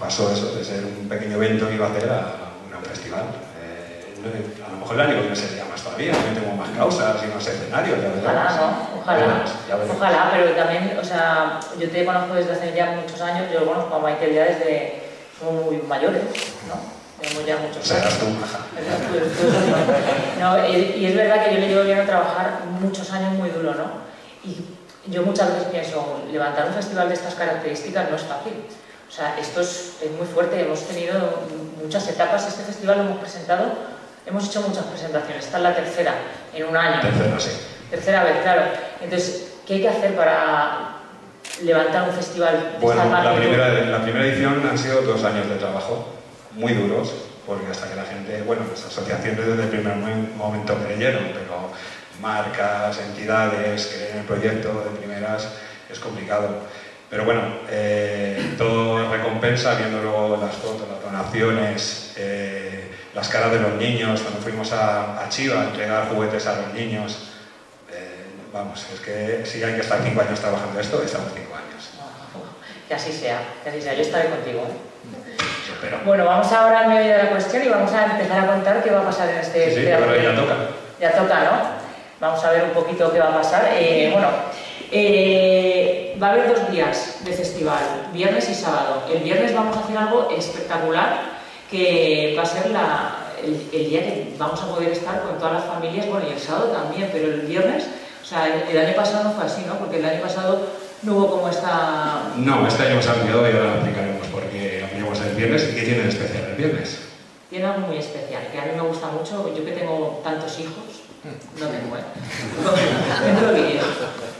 pasó eso, de ser un pequeño evento que iba a hacer a un festival. A lo mejor el año que viene sería más todavía, también tengo más causas y más escenarios. Ojalá, ¿no? Ojalá. Ojalá, pero también, o sea, yo te conozco desde hace ya muchos años, yo conozco a Michael ya desde somos muy mayores, ¿no? Tenemos ya muchos años. Serás tú, maja. No, y es verdad que yo le llevo viendo trabajar muchos años muy duro, ¿no? Y yo muchas veces pienso, levantar un festival de estas características no es fácil. O sea, esto es muy fuerte, hemos tenido muchas etapas, este festival lo hemos presentado, hemos hecho muchas presentaciones, esta es la tercera en un año. Tercera, sí. Tercera vez, claro. Entonces, ¿qué hay que hacer para levantar un festival? Bueno, la primera edición han sido 2 años de trabajo, muy duros, porque hasta que la gente, bueno, las asociaciones desde el primer momento creyeron, pero marcas, entidades, creen en el proyecto de primeras, es complicado. Pero bueno, todo recompensa, viendo luego las fotos, las donaciones, las caras de los niños, cuando fuimos a Chiva a entregar juguetes a los niños. Vamos, es que si hay que estar 5 años trabajando esto, estamos 5 años. Que así sea, yo estaré contigo. Pero... Bueno, vamos ahora al medio de la cuestión y vamos a empezar a contar qué va a pasar en este... Sí, pero ya toca. Ya toca, ¿no? Vamos a ver un poquito qué va a pasar. Va a haber 2 días de festival, viernes y sábado. El viernes vamos a hacer algo espectacular, que va a ser el día que vamos a poder estar con todas las familias, bueno, y el sábado también, pero el viernes, o sea, el año pasado no fue así, ¿no? Porque el año pasado no hubo como esta... No, este año hemos ampliado y ahora lo explicaremos porque ampliamos el viernes. ¿Y qué tiene de especial el viernes? Tiene algo muy especial, que a mí me gusta mucho, yo que tengo tantos hijos, no tengo, ¿eh? Dentro de 10.